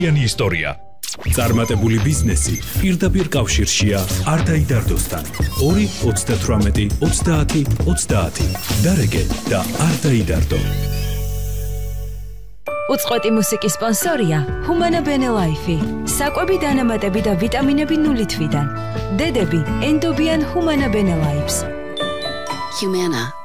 ისტორია. წარმატებული ბიზნესი პირდაპირ კავშირშია არტაიდარდოსთან. 2-38-30-30. დარეგე და არტაიდარდო. უწყვეტი მუსიკის სპონსორია Humana Bene Life. საკვები დანამატები და ვიტამინები 0 თვიდან. დედები ენდობიან Humana Bene Lives. Humana.